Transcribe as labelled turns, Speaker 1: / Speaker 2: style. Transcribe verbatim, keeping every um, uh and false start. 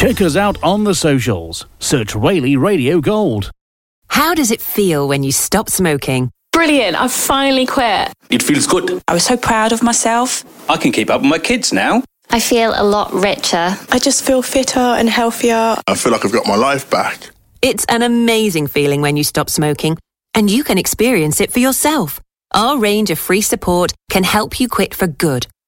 Speaker 1: Check us out on the socials. Search Rayleigh Radio Gold.
Speaker 2: How does it feel when you stop smoking?
Speaker 3: Brilliant, I've finally quit.
Speaker 4: It feels good.
Speaker 5: I was so proud of myself.
Speaker 4: I can keep up with my kids now.
Speaker 6: I feel a lot richer.
Speaker 7: I just feel fitter and healthier.
Speaker 8: I feel like I've got my life back.
Speaker 2: It's an amazing feeling when you stop smoking, and you can experience it for yourself. Our range of free support can help you quit for good.